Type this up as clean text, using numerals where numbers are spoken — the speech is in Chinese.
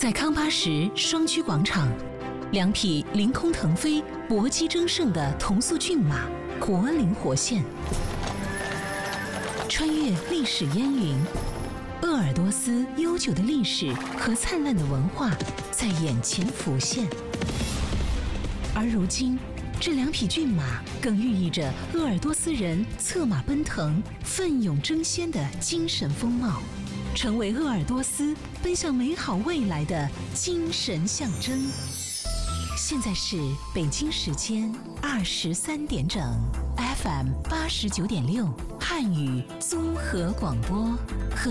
在康巴什双曲广场，两匹凌空腾飞、搏击争胜的同速骏马活灵活现，穿越历史烟云，鄂尔多斯悠久的历史和灿烂的文化在眼前浮现。而如今，这两匹骏马更寓意着鄂尔多斯人策马奔腾、奋勇争先的精神风貌，成为鄂尔多斯奔向美好未来的精神象征。现在是北京时间23点整 ，FM 89.6汉语综合广播。